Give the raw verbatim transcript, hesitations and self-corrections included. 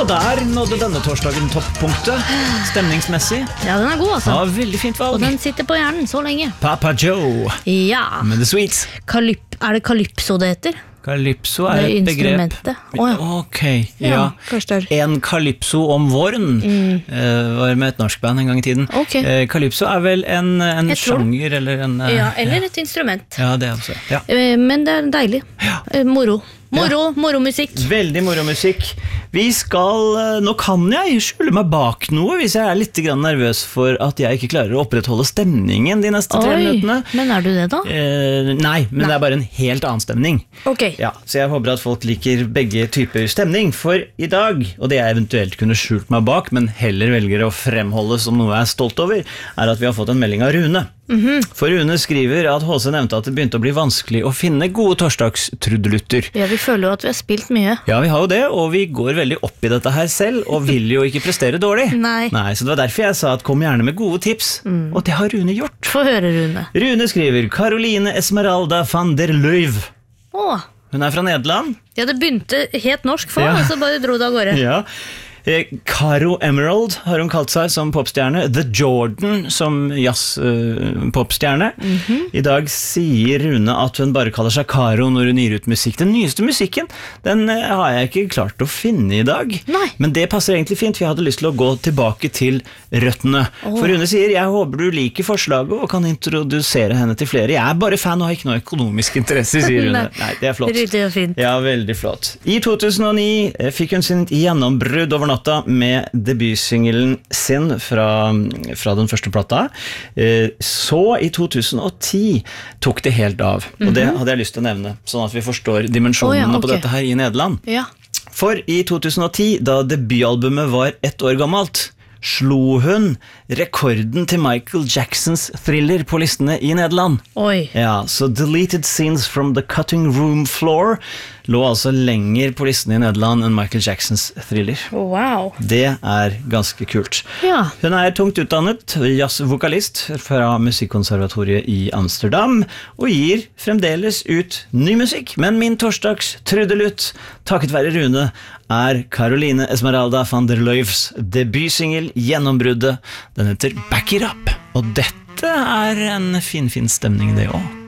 Og der nådde denne torsdagen topppunktet, stemningsmessig. Ja, den er god altså. Ja, veldig fint valg. Og den sitter på hjernen så lenge. Papa Joe Ja. med The Sweets. Kalyp, er det Calypso det heter? Calypso er Det er et begrep. instrumentet. Å, ja. Ok, ja. Ja, kanskje det En Calypso om våren eh, var med et norsk band en gang i tiden. Ok. Eh, Calypso er vel en, en Jeg tror det. sjanger eller en eh, Ja, eller et instrument. Ja, det også. Ja. Eh, Men det er deilig. Eh, Moro. Moro, moromusikk. Veldig moromusikk. Vi skal, eh, nå kan jeg skjule meg bak noe hvis jeg er litt grann nervøs for at jeg ikke klarer å opprettholde stemningen de neste tre Oi, minuttene. men er du det da? Eh, nei, men det er bare en helt annen stemning. Ok. Ja, så jeg håper at folk liker begge typer stemning. For i dag, og det jeg eventuelt kunne skjult meg bak, men heller velger å fremholde som noe jeg er stolt over, er at vi har fått en melding av Rune. Mhm. For Rune skriver at H C nevnte at det begynte å bli vanskelig å finne gode torsdagstrudelutter. Ja, vi føler jo at vi har spilt mye. Ja, vi har jo det, og vi går veldig opp i dette her selv, og vil jo ikke prestere dårlig. Nei. Nei, så det var derfor jeg sa at kom gjerne med gode tips, og det har Rune gjort. Få høre, Rune. Rune skriver Caroline Esmeralda van der Leuve. Åh, Hun er fra Nederland. ja, det begynte helt norsk for, Ja. og så bare dro det av gårde. Ja. Eh, Caro Emerald har hun kalt seg som popstjerne. The Jordan som jazz-popstjerne. Mhm. I dag sier Rune at hun bare kaller seg Caro når hun gir ut musikk. Den nyeste musikken den eh, har jeg ikke klart å finne i dag. Nei. Men det passer egentlig fint, for jeg hadde lyst til å gå tilbake til røttene. Åh. For Rune sier jeg håper du liker forslaget og kan introdusere henne til flere. Jeg er bare fan og har ikke noe økonomisk interesse, sier Rune. Nei. Nei, det er flott. Ryddig og fint. Ja, veldig flott. I to tusen og ni eh, fikk hun sin gjennombrudd over natta med debutsingelen sin fra, fra den første plata. Eh, Så i to tusen og ti tok det helt av. Og det hadde jeg lyst til å nevne, sånn at vi forstår dimensjonene Å ja, ok. på dette her i Nederland. Ja. For i to tusen og ti, da debutalbumet var ett år gammelt, slo hun rekorden til Michael Jacksons Thriller på listene i Nederland. Oi. Ja, så Deleted Scenes from the Cutting Room Floor lå altså lenger på listene i Nederland enn Michael Jacksons Thriller. Wow. Det er ganske kult. Ja. Hun er tungt utdannet jazzvokalist fra Musikkonservatoriet i Amsterdam, og gir fremdeles ut ny musikk. Men min torsdags trudelutt, takket være Rune, er Caroline Esmeralda van der Leuves debutsingel Gjennombruddet. Den heter Back It Up, og dette er en fin, fin stemning det også.